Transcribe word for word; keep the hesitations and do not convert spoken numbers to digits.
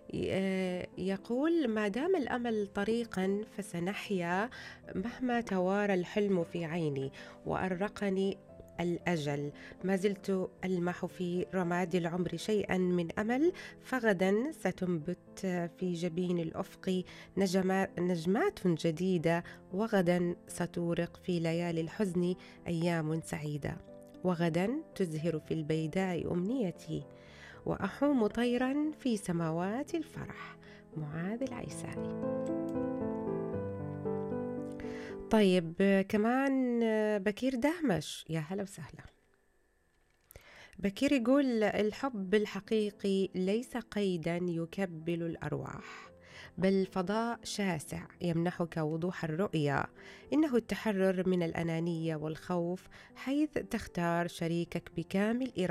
ي- يقول: ما دام الأمل طريقا فسنحيا مهما توارى الحلم في عيني وأرقني الأجل. ما زلت ألمح في رماد العمر شيئا من أمل، فغدا ستنبت في جبين الأفق نجمات, نجمات جديدة، وغدا ستورق في ليالي الحزن أيام سعيدة، وغدا تزهر في البيداء أمنيتي، وأحوم طيرا في سماوات الفرح. معاذ العيساني. طيب، آه، كمان آه، بكير دهمش، يا هلا وسهلا. بكير يقول: الحب الحقيقي ليس قيدا يكبل الأرواح، بل فضاء شاسع يمنحك وضوح الرؤية. إنه التحرر من الأنانية والخوف، حيث تختار شريكك بكامل إرادتك